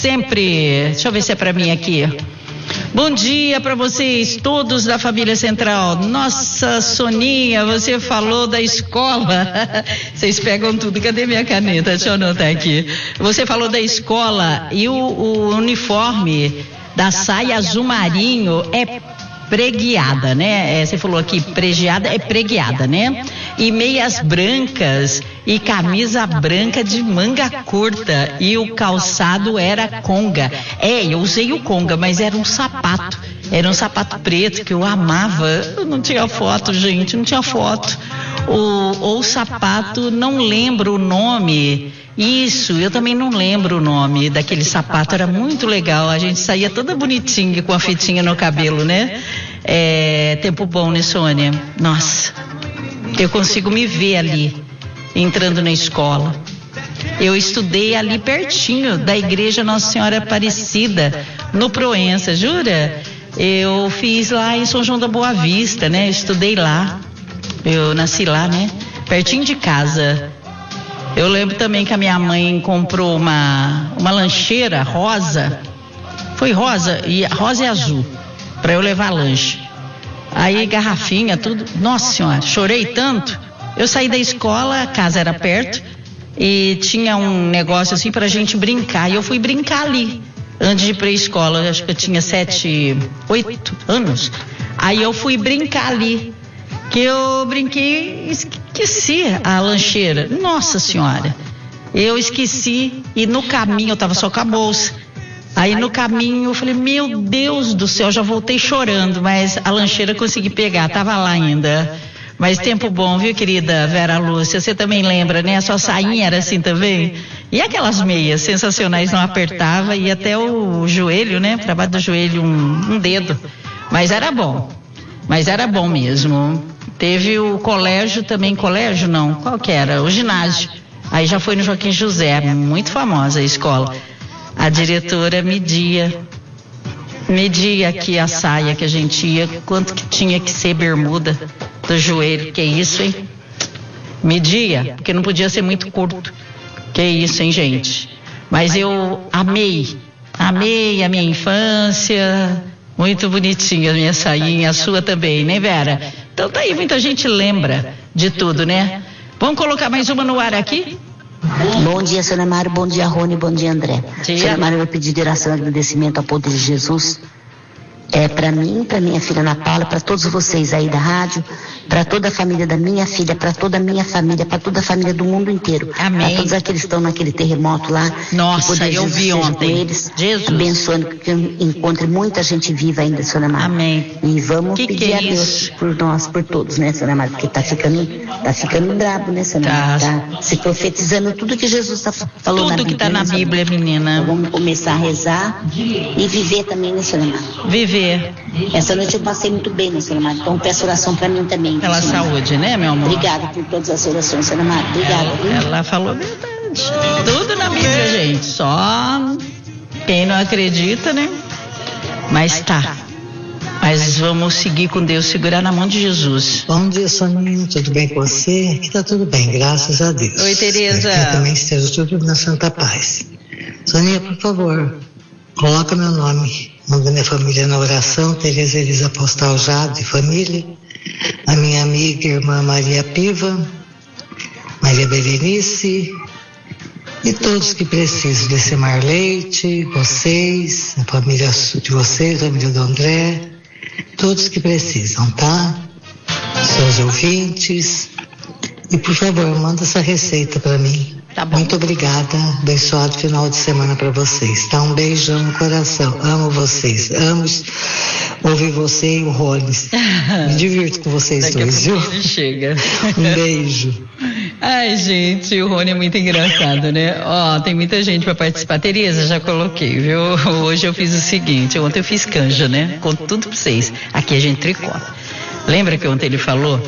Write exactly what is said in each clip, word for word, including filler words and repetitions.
sempre. Deixa eu ver se é pra mim aqui. Bom dia para vocês, todos da família Central. Nossa, Soninha, você falou da escola. Vocês pegam tudo, cadê minha caneta? Deixa eu anotar aqui. Você falou da escola e o, o uniforme da saia azul marinho é preguiada, né? É, você falou aqui pregiada, é preguiada, né? E meias brancas e camisa branca de manga curta e o calçado era conga. É, eu usei o conga, mas era um sapato, era um sapato preto que eu amava. Eu não tinha foto, gente, não tinha foto. O, o sapato, não lembro o nome. Isso, eu também não lembro o nome daquele sapato, era muito legal, a gente saía toda bonitinha com a fitinha no cabelo, né? É, tempo bom, né, Sônia? Nossa, eu consigo me ver ali, entrando na escola. Eu estudei ali pertinho da igreja Nossa Senhora Aparecida, no Proença, jura? Eu fiz lá em São João da Boa Vista, né? Eu estudei lá, eu nasci lá, né? Pertinho de casa. Eu lembro também que a minha mãe comprou uma, uma lancheira rosa, foi rosa, e rosa e azul, para eu levar lanche. Aí garrafinha, tudo, nossa senhora, chorei tanto. Eu saí da escola, a casa era perto, e tinha um negócio assim pra gente brincar, e eu fui brincar ali, antes de ir pra escola, acho que eu tinha sete, oito anos. Aí eu fui brincar ali, que eu brinquei, esqueci a lancheira, nossa senhora, eu esqueci, e no caminho, eu tava só com a bolsa, aí no caminho eu falei, meu Deus do céu, já voltei chorando, mas a lancheira consegui pegar, tava lá ainda. Mas tempo bom, viu, querida Vera Lúcia, você também lembra, né, a sua sainha era assim também? E aquelas meias sensacionais, não apertava, e até o joelho, né, pra baixo do joelho um, um dedo, mas era bom, mas era bom mesmo. Teve o colégio também, colégio não, qual que era? O ginásio. Aí já foi no Joaquim José, muito famosa a escola. A diretora media, media aqui a saia que a gente ia, quanto que tinha que ser bermuda do joelho, que isso, hein? Media, porque não podia ser muito curto. Que isso, hein, gente? Mas eu amei, amei a minha infância, muito bonitinha a minha sainha, a sua também, né, Vera? Então tá aí, muita gente lembra de tudo, né? Vamos colocar mais uma no ar aqui? Bom dia, Sônia Mário, bom dia, Rony, bom dia, André. Sônia Mário, eu pedi de oração e agradecimento ao poder de Jesus. É para mim, para minha filha Ana Paula, para todos vocês aí da rádio, para toda a família da minha filha, para toda a minha família, para toda a família do mundo inteiro. Amém. Para todos aqueles que estão naquele terremoto lá. Nossa, eu vi ontem. Eles, Jesus. Abençoando que encontre muita gente viva ainda, Sônia Mário. Amém. E vamos que pedir que é a Deus isso? por nós, por todos, né, Sônia Mário? Porque tá ficando, tá ficando brabo, né, Sônia Mário? Tá. Tá se profetizando tudo que Jesus tá falando na Tudo que Bíblia. tá na né, Bíblia, menina. Então vamos começar a rezar e viver também, né, Sônia Mário? Viver. Essa noite eu passei muito bem, né, Sônia Mário? Então peço oração pra mim também. Pela Sônia Mário. saúde, né, meu amor? Obrigada por todas as orações, Sônia Mário. Obrigada. Ela, ela falou a verdade. Tudo na Bíblia, gente. Só quem não acredita, né? Mas tá. Mas vamos seguir com Deus, segurar na mão de Jesus. Bom dia, Soninha. Tudo bem com você? Aqui tá tudo bem, graças a Deus. Oi, Tereza. Aqui também esteja tudo na santa paz. Soninha, por favor, coloca meu nome, nome da minha família na oração. Tereza Elisa Postal Jade, família. A minha amiga e irmã Maria Piva, Maria Berenice, e todos que precisam, Decimar Leite, vocês, a família de vocês, a família do André, todos que precisam, tá? Seus ouvintes. E por favor, manda essa receita para mim. Tá bom. Muito obrigada, abençoado final de semana para vocês, tá? Um beijão no coração, amo vocês, amo ouvir você e o Rollins. Me divirto com vocês Daqui dois, viu? Ele chega. Um beijo. Ai, gente, o Rony é muito engraçado, né? Ó, tem muita gente pra participar. Tereza, já coloquei, viu? Hoje eu fiz o seguinte, ontem eu fiz canja, né? Conto tudo pra vocês. Aqui a gente tricota. Lembra que ontem ele falou?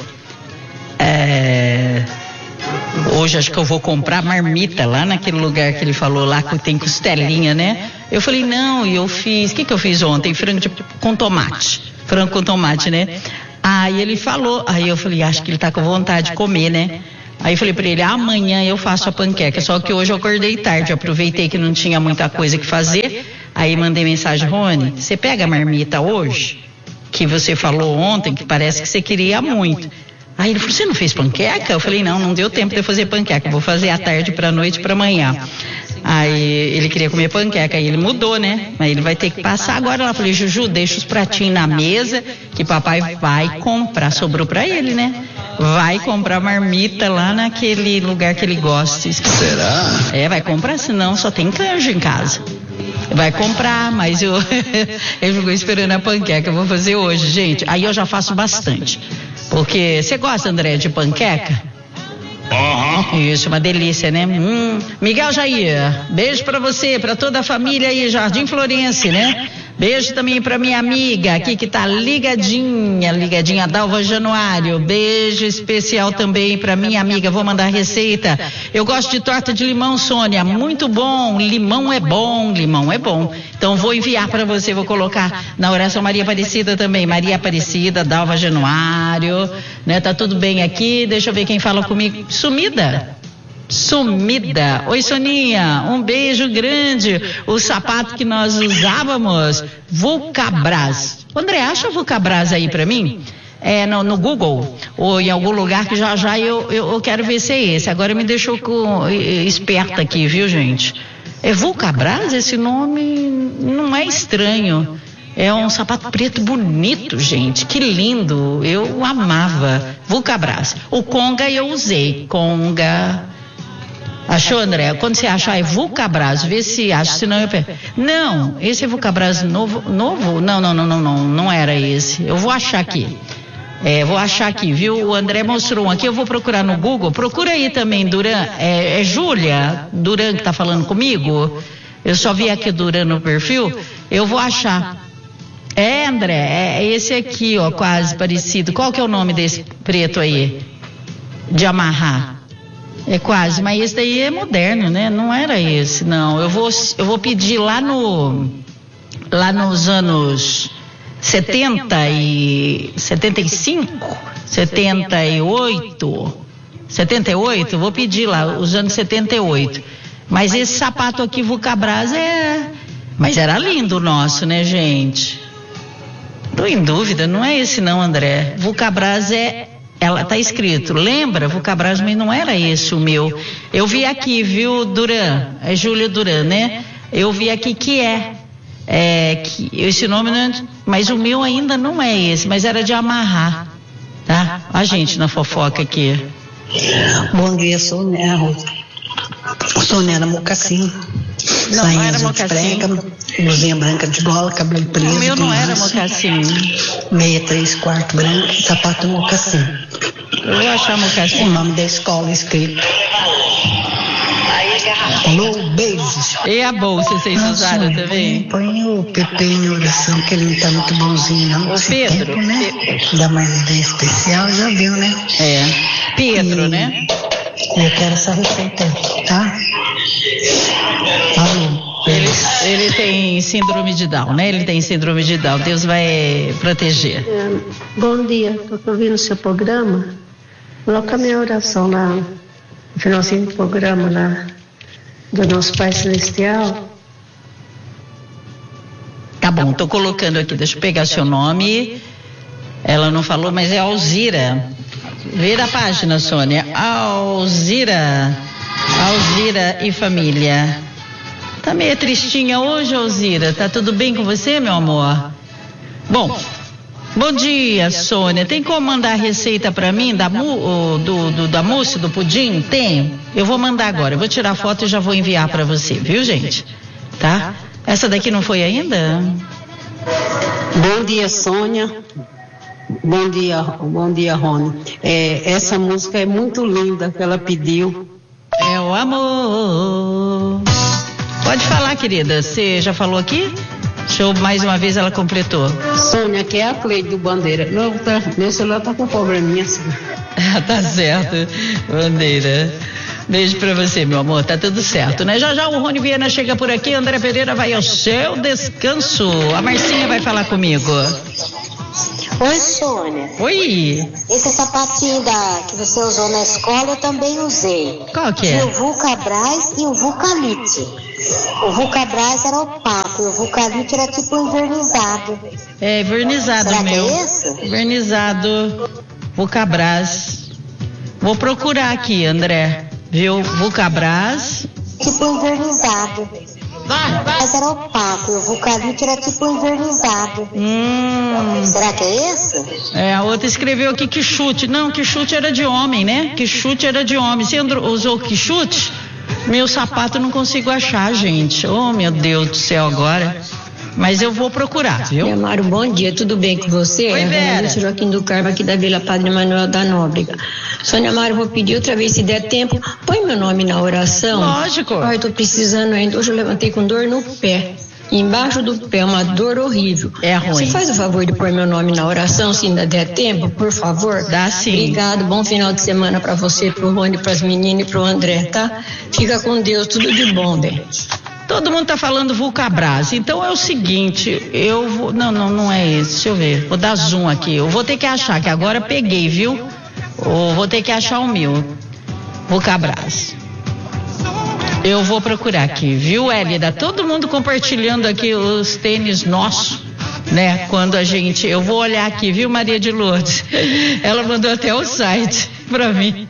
É... Hoje acho que eu vou comprar marmita lá naquele lugar que ele falou lá que tem costelinha, né? Eu falei, não, e eu fiz, o que que eu fiz ontem? Frango de, com tomate, frango com tomate, né? Aí ele falou, aí eu falei, acho que ele tá com vontade de comer, né? Aí eu falei para ele, amanhã eu faço a panqueca, só que hoje eu acordei tarde, eu aproveitei que não tinha muita coisa que fazer, aí mandei mensagem, Rony, você pega a marmita hoje? Que você falou ontem, que parece que você queria muito. Aí ele falou, você não fez panqueca? Eu falei, não, não deu tempo de eu fazer panqueca, vou fazer à tarde para noite para amanhã. Aí ele queria comer panqueca, aí ele mudou, né? Aí ele vai ter que passar agora lá. Eu falei, Juju, deixa os pratinhos na mesa, que papai vai comprar, sobrou para ele, né? Vai comprar marmita lá naquele lugar que ele gosta. Será? É, vai comprar, senão só tem canja em casa. Vai comprar, mas eu ele ficou esperando a panqueca, eu vou fazer hoje, gente. Aí eu já faço bastante. Porque você gosta, André, de panqueca? Uhum. Isso, uma delícia, né? Hum. Miguel Jair, beijo pra você, pra toda a família aí, Jardim Florense, né? Beijo também pra minha amiga aqui que tá ligadinha, ligadinha, Dalva Januário. Beijo especial também pra minha amiga, vou mandar a receita. Eu gosto de torta de limão, Sônia, muito bom, limão é bom, limão é bom. Então vou enviar pra você, vou colocar na oração Maria Aparecida também, Maria Aparecida, Dalva Januário, né? Tá tudo bem aqui, deixa eu ver quem fala comigo. Sumida. Sumida. Oi, Soninha, um beijo grande. O sapato que nós usávamos, Vulcabras. André, acha Vulcabras aí pra mim? É, no, no Google, ou em algum lugar que já já eu, eu, eu quero ver se é esse. Agora me deixou com, esperta aqui, viu, gente? É Vulcabras? Esse nome não é estranho. É um sapato preto bonito, gente, que lindo, eu amava. Vulcabras. O Conga eu usei, Conga. Achou, André? Quando você achar é Vulcabras, vê se acha, senão eu pego. Não, esse é Vulcabras novo, novo? Não, não, não, não, não, não era esse. Eu vou achar aqui. É, vou achar aqui, viu? O André mostrou um aqui, eu vou procurar no Google. Procura aí também, Duran. É, é Júlia Duran que tá falando comigo? Eu só vi aqui Duran no perfil. Eu vou achar. É, André, é esse aqui, ó, quase parecido. Qual que é o nome desse preto aí? De amarrar. É quase, mas esse daí é moderno, né? Não era esse, não. Eu vou, eu vou pedir lá no, lá nos anos setenta e setenta e cinco, setenta e oito, setenta e oito, vou pedir lá, os anos setenta e oito. Mas esse sapato aqui, Vulcabras, é... Mas era lindo o nosso, né, gente? Tô em dúvida, não é esse não, André. Vulcabras é... Ela tá escrito, lembra? Vulcabras, mas não era esse o meu. Eu vi aqui, viu, Duran? É Júlia Duran, né? Eu vi aqui que é. É que esse nome, não é, mas o meu ainda não é esse, mas era de amarrar, tá? A gente na fofoca aqui. Bom dia, Sônia. Sônia era mocassim. Não, não era mocassim. Blusinha branca de gola, cabelo preso. O meu não era mocassim. Meia, três, quarto branco, sapato mocassim. Eu vou achar mocassim. O nome da escola escrito. Alô, beijos. E a bolsa, vocês usaram ah, também? Põe o Pepe em oração, que ele não tá muito bonzinho, não. O Pedro. Tempo, né? Pe... Dá mais ideia especial, já viu, né? É. Pedro, e... né? Eu quero essa receita, tá? Alô. Ele, ele tem síndrome de Down, né? Ele tem síndrome de Down. Deus vai proteger. É, bom dia, estou ouvindo o seu programa. Coloca a minha oração lá, no finalzinho do programa lá, do nosso Pai Celestial. Tá bom, estou colocando aqui, deixa eu pegar seu nome. Ela não falou, mas é Alzira. Vira a página, Sônia. Alzira. Alzira e família. Tá meio tristinha hoje, Alzira? Tá tudo bem com você, meu amor? Bom, bom dia, Sônia. Tem como mandar a receita pra mim da, mu, do, do, da mousse, do pudim? Tem. Eu vou mandar agora. Eu vou tirar a foto e já vou enviar pra você, viu, gente? Tá? Essa daqui não foi ainda? Bom dia, Sônia. Bom dia, bom dia, Rony. É, essa música é muito linda que ela pediu. É o amor. Pode falar, querida. Você já falou aqui? Deixa eu, mais uma vez ela completou. Sônia, que é a Cleide do Bandeira. Não, tá, meu celular tá com probleminha. Tá certo, Bandeira. Beijo pra você, meu amor. Tá tudo certo, né? Já já o Rony Viana chega por aqui. André Pereira vai ao seu descanso. A Marcinha vai falar comigo. Oi, Sônia. Oi. Esse sapatinho da, que você usou na escola eu também usei. Qual que é? Tinha o Vulcabras e o Vulcalite. O Vulcabras era opaco e o Vulcalite era tipo envernizado. É, envernizado. Será meu. que é esse? Envernizado. Vulcabras. Vou procurar aqui, André. Viu? Vulcabras. Tipo envernizado. Mas era opaco e o Vulcalite era tipo envernizado. Hum. Será que é esse? É, a outra escreveu aqui que chute. Não, que chute era de homem, né? Que chute era de homem. Você andou, usou que chute? Meu sapato não consigo achar, gente. Oh, meu Deus do céu, agora. Mas eu vou procurar, viu? Amaro, bom dia, tudo bem com você? Oi, Vera. Eu sou Joaquim do Carmo, aqui da Vila Padre Manuel da Nóbrega. Sônia Amaro, vou pedir outra vez, se der tempo, põe meu nome na oração. Lógico. Ai, tô precisando ainda. Hoje eu levantei com dor no pé. Embaixo do pé, uma dor horrível. É ruim. Você faz o favor de pôr meu nome na oração, se ainda der tempo, por favor? Dá sim. Obrigado, bom final de semana pra você, pro Rony, pras meninas e pro André, tá? Fica com Deus, tudo de bom, bem. Todo mundo tá falando Vulcabras. Então é o seguinte, eu vou... Não, não, não é esse. Deixa eu ver. Vou dar zoom aqui. Eu vou ter que achar, que agora peguei, viu? Eu vou ter que achar o meu. Vulcabras. Eu vou procurar aqui, viu, Hélida? Todo mundo compartilhando aqui os tênis nossos, né? Quando a gente... Eu vou olhar aqui, viu, Maria de Lourdes? Ela mandou até o site pra mim.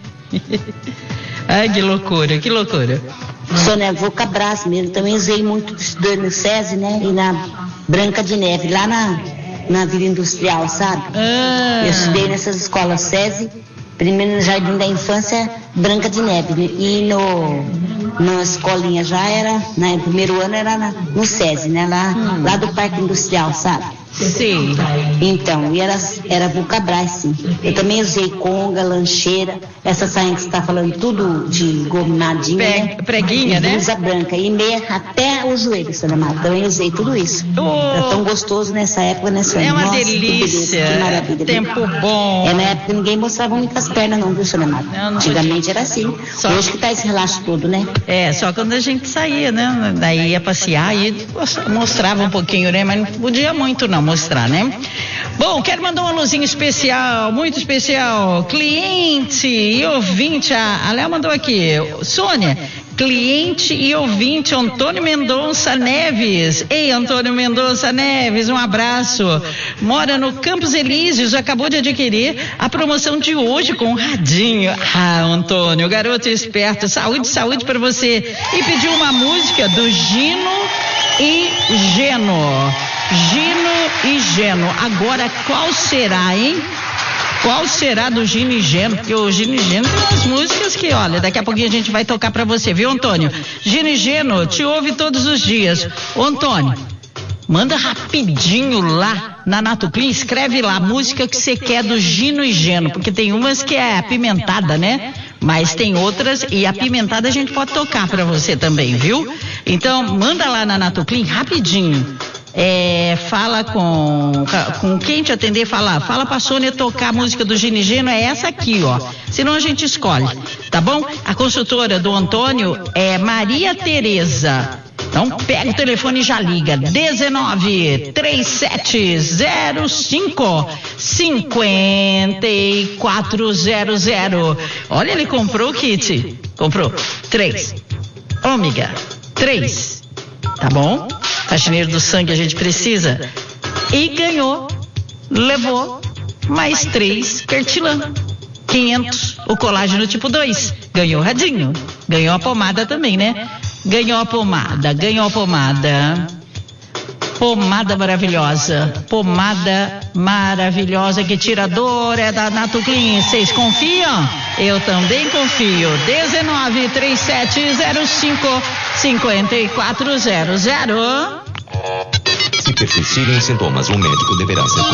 Ai, que loucura, que loucura. Sônia, Vulcabras mesmo, também usei muito estudando no SESI, né? E na Branca de Neve, lá na, na Vila Industrial, sabe? Ah. Eu estudei nessas escolas SESI, primeiro no Jardim da Infância, Branca de Neve. E no, na escolinha já era, né? No primeiro ano era na, no SESI, né? Lá, hum. lá do Parque Industrial, sabe? Sim. Então, e era, era Vulcabras, sim. Eu também usei conga, lancheira, essa sainha que você está falando, tudo de gominadinha, Pe- né? Preguinha, né? Blusa branca e meia até o joelho, Sônia Amaro. Também usei tudo isso. Oh. Era tão gostoso nessa época, né, Sônia? É uma Nossa, delícia. Que, que maravilha. Tempo viu? Bom. É, na época ninguém mostrava muitas pernas não, viu, Sônia Amaro? Não, não Antigamente era assim. Só... Hoje que tá esse relaxo todo, né? É, só quando a gente saía, né? Daí ia passear e mostrava um pouquinho, né? Mas não podia muito não mostrar, né? Bom, quero mandar uma luzinha especial, muito especial, cliente e ouvinte, a, a Léo mandou aqui, Sônia, cliente e ouvinte Antônio Mendonça Neves. Ei, Antônio Mendonça Neves, um abraço. Mora no Campos Elíseos, acabou de adquirir a promoção de hoje com o radinho. Ah, Antônio, garoto esperto, saúde, saúde para você. E pediu uma música do Gino e Geno. Gino e Geno. Agora, qual será, hein? Qual será do Gino e Geno? Porque o Gino e Geno tem umas músicas que, olha, daqui a pouquinho a gente vai tocar pra você, viu, Antônio? Gino e Geno, te ouve todos os dias. Ô, Antônio, manda rapidinho lá na Nato Clean, escreve lá a música que você quer do Gino e Geno, porque tem umas que é apimentada, né? Mas tem outras e apimentada a gente pode tocar pra você também, viu? Então, manda lá na Nato Clean rapidinho. É, fala com, com quem te atender, fala, fala pra Sônia tocar a música do Gino e Geno, é essa aqui, ó. Senão a gente escolhe, tá bom? A consultora do Antônio é Maria Tereza. Então pega o telefone e já liga. dezenove, trinta e sete, zero cinco, cinquenta e quatro zero zero. Olha, ele comprou o kit. Comprou três. Ômega três. Tá bom? Faxineiro do sangue a gente precisa. E ganhou, levou mais três Kertilan. quinhentos, o colágeno tipo dois. Ganhou o radinho. Ganhou a pomada também, né? Ganhou a pomada, ganhou a pomada. Pomada maravilhosa. Pomada maravilhosa que tira dor, é da Nato Clean. Vocês confiam? Eu também confio. dezenove, trinta e sete, zero cinco, cinquenta e quatro zero zero. Se persistirem sintomas, o médico deverá ser